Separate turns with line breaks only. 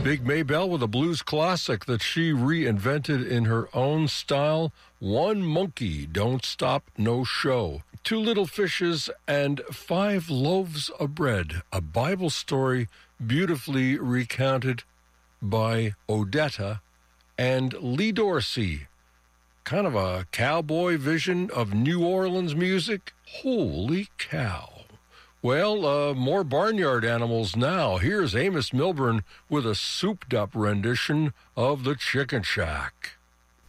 Big Maybelle with a blues classic that she reinvented in her own style. One Monkey, Don't Stop, No Show. Two Little Fishes and Five Loaves of Bread, a Bible story beautifully recounted by Odetta and Lee Dorsey. Kind of a cowboy vision of New Orleans music. Holy cow. Well, more barnyard animals now. Here's Amos Milburn with a souped-up rendition of the Chicken Shack.